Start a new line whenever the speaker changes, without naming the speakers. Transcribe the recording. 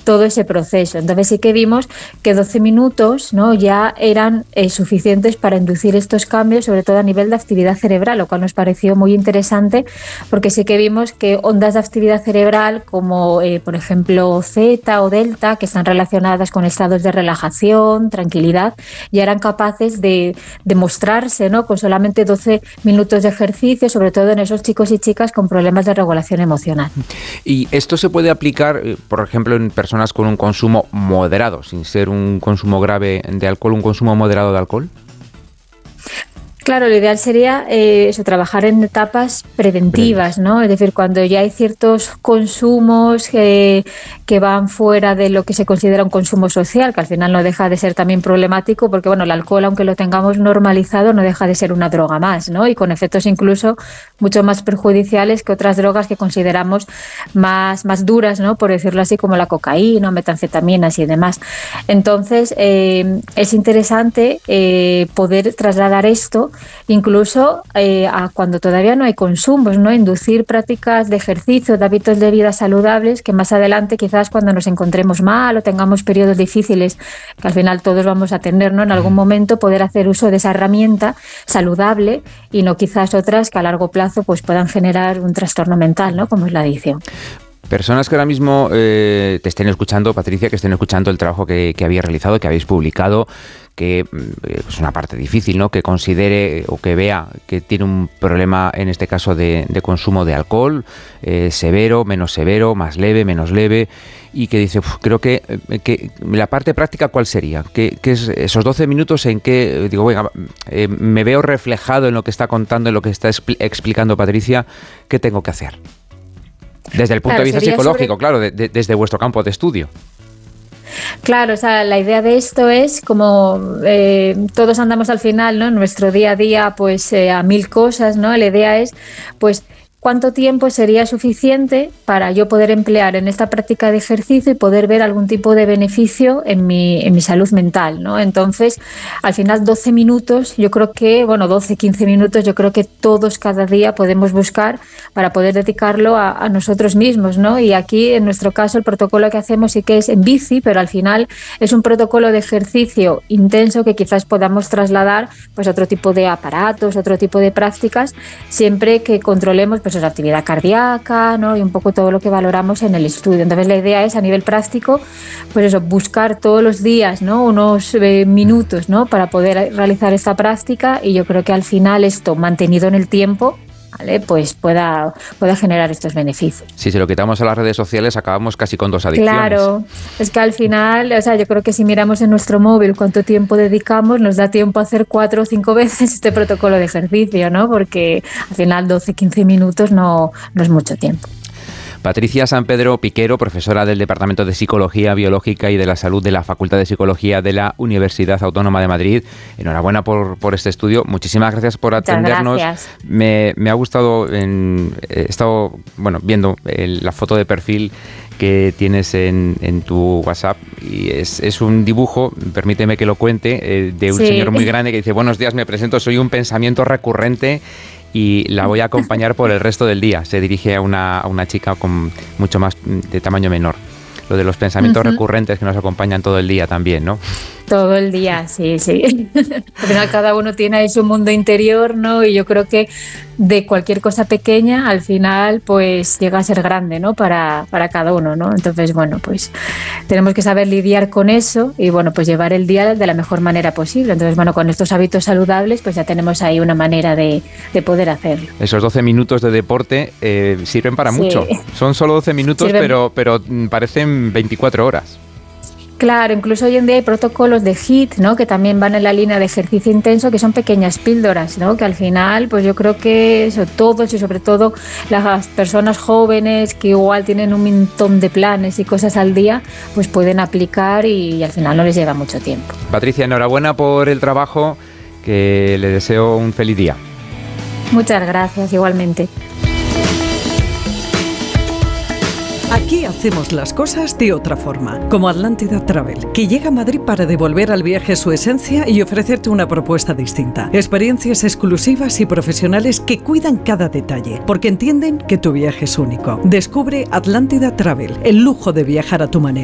todo ese proceso. Entonces sí que vimos que 12 minutos, ¿no?, ya eran suficientes para inducir estos cambios, sobre todo a nivel de actividad cerebral, lo cual nos pareció muy interesante, porque sí que vimos que ondas de actividad cerebral como por ejemplo zeta o delta, que están relacionadas con estados de relajación, tranquilidad, ya eran capaces de mostrarse, ¿no?, con solamente 12 minutos de ejercicio, sobre todo en esos chicos y chicas con problemas de regulación emocional.
¿Y esto se puede aplicar, por ejemplo, en personas con un consumo moderado, sin ser un consumo grave de alcohol, un consumo moderado de alcohol?
Claro, lo ideal sería trabajar en etapas preventivas, ¿no? Es decir, cuando ya hay ciertos consumos que van fuera de lo que se considera un consumo social, que al final no deja de ser también problemático, porque bueno, el alcohol, aunque lo tengamos normalizado, no deja de ser una droga más, ¿no? Y con efectos incluso mucho más perjudiciales que otras drogas que consideramos más duras, ¿no?, por decirlo así, como la cocaína, metanfetaminas y demás. Entonces, es interesante poder trasladar esto incluso a cuando todavía no hay consumos, ¿no?, inducir prácticas de ejercicio, de hábitos de vida saludables, que más adelante quizás cuando nos encontremos mal o tengamos periodos difíciles, que al final todos vamos a tener, ¿no?, en algún momento poder hacer uso de esa herramienta saludable y no quizás otras que a largo plazo pues puedan generar un trastorno mental, ¿no?, como es la adicción.
Personas que ahora mismo te estén escuchando, Patricia, que estén escuchando el trabajo que habéis realizado, que habéis publicado, que es una parte difícil, ¿no?, que considere o que vea que tiene un problema, en este caso de consumo de alcohol, severo, menos severo, más leve, menos leve, y que dice, creo que la parte práctica, ¿cuál sería? ¿Qué es esos 12 minutos en que digo, venga, me veo reflejado en lo que está contando, en lo que está explicando Patricia, ¿qué tengo que hacer? Desde el punto de vista psicológico, claro, desde vuestro campo de estudio.
Claro, o sea, la idea de esto es como todos andamos al final, ¿no?, en nuestro día a día, pues a mil cosas, ¿no? La idea es, pues, ¿cuánto tiempo sería suficiente para yo poder emplear en esta práctica de ejercicio y poder ver algún tipo de beneficio en mi salud mental, ¿no? Entonces, al final 12 minutos, yo creo que, 12, 15 minutos, yo creo que todos cada día podemos buscar para poder dedicarlo a nosotros mismos, ¿no? Y aquí, en nuestro caso, el protocolo que hacemos sí que es en bici, pero al final es un protocolo de ejercicio intenso que quizás podamos trasladar pues a otro tipo de aparatos, otro tipo de prácticas, siempre que controlemos pues la actividad cardíaca, ¿no?, y un poco todo lo que valoramos en el estudio. Entonces la idea es, a nivel práctico, pues eso, buscar todos los días, ¿no?, unos minutos, ¿no?, para poder realizar esta práctica, y yo creo que al final esto, mantenido en el tiempo, ¿vale?, pues pueda generar estos beneficios.
Si se lo quitamos a las redes sociales, acabamos casi con 2 adicciones.
Claro, es que al final, o sea, yo creo que si miramos en nuestro móvil cuánto tiempo dedicamos, nos da tiempo a hacer 4 o 5 veces este protocolo de ejercicio, ¿no? Porque al final 12-15 minutos no es mucho tiempo.
Patricia San Pedro Piquero, profesora del Departamento de Psicología Biológica y de la Salud de la Facultad de Psicología de la Universidad Autónoma de Madrid. Enhorabuena por este estudio. Muchísimas gracias por atendernos.
Gracias.
Me ha gustado, he estado viendo la foto de perfil que tienes en tu WhatsApp, y es un dibujo, permíteme que lo cuente, de un señor muy grande que dice: buenos días, me presento, soy un pensamiento recurrente y la voy a acompañar por el resto del día. Se dirige a una chica con mucho más de tamaño menor. Lo de los pensamientos recurrentes que nos acompañan todo el día también, ¿no?
Todo el día, sí. Al final cada uno tiene ahí su mundo interior, ¿no? Y yo creo que de cualquier cosa pequeña, al final, pues llega a ser grande, ¿no? Para cada uno, ¿no? Entonces, pues tenemos que saber lidiar con eso y, pues llevar el día de la mejor manera posible. Entonces, con estos hábitos saludables, pues ya tenemos ahí una manera de poder hacerlo.
Esos 12 minutos de deporte sirven para mucho. Son solo 12 minutos, pero parecen 24 horas.
Claro, incluso hoy en día hay protocolos de HIIT, ¿no?, que también van en la línea de ejercicio intenso, que son pequeñas píldoras, ¿no?, que al final, pues yo creo que eso, todos y sobre todo las personas jóvenes que igual tienen un montón de planes y cosas al día, pues pueden aplicar y al final no les lleva mucho tiempo.
Patricia, enhorabuena por el trabajo, que le deseo un feliz día.
Muchas gracias, igualmente.
Aquí hacemos las cosas de otra forma, como Atlántida Travel, que llega a Madrid para devolver al viaje su esencia y ofrecerte una propuesta distinta. Experiencias exclusivas y profesionales que cuidan cada detalle, porque entienden que tu viaje es único. Descubre Atlántida Travel, el lujo de viajar a tu manera.